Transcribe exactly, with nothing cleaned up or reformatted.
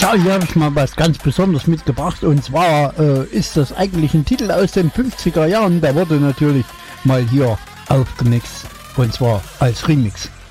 Ja, hier habe ich mal was ganz Besonderes mitgebracht. Und zwar äh, ist das eigentlich ein Titel aus den fünfziger Jahren. Der wurde natürlich mal hier aufgemixt. Und zwar als Remix.